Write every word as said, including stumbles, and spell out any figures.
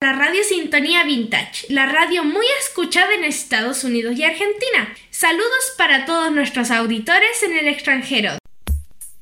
La Radio Sintonía Vintage, la radio muy escuchada en Estados Unidos y Argentina. Saludos para todos nuestros auditores en el extranjero.